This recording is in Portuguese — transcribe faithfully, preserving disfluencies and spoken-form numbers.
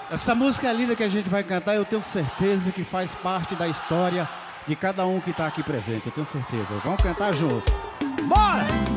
Essa música linda que a gente vai cantar, eu tenho certeza que faz parte da história de cada um que está aqui presente. Eu tenho certeza. Vamos cantar junto. Bora!